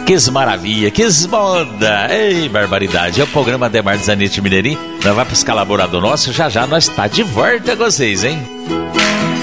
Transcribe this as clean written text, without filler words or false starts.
Que maravilha, que moda. Ei, barbaridade. É o programa Ademar Zanete Mineirinho. Nós vamos para os colaboradores nossos. Já nós está de volta com vocês, hein?